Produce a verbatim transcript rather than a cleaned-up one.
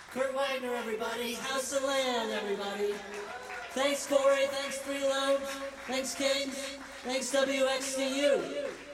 Kurt Wagner, everybody. House of Land, everybody. Thanks, Corey. Thanks, Freeload. Thanks, King. Thanks, W X T U.